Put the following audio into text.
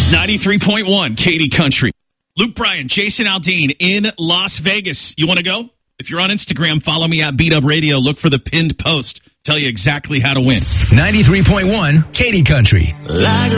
It's 93.1 Katy Country. Luke Bryan, Jason Aldean in Las Vegas. You want to go? If you're on Instagram, follow me at Beat Up Radio. Look for the pinned post. Tell you exactly how to win. 93.1 Katy Country.